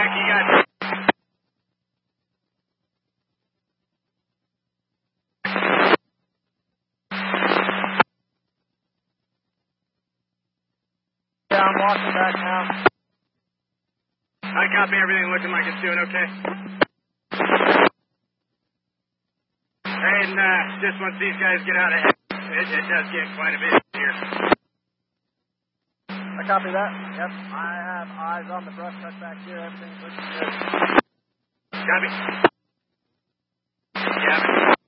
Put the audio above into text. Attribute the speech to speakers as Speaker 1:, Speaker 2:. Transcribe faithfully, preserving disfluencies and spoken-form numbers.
Speaker 1: like you got...
Speaker 2: Yeah, I'm walking back now.
Speaker 1: I copy everything looking like it's doing okay. And uh, just once these guys get out of here, it, it does get quite a bit here.
Speaker 2: I copy that. Yep, I have eyes on the brush truck back here. Everything's looking good.
Speaker 1: Copy. Yeah.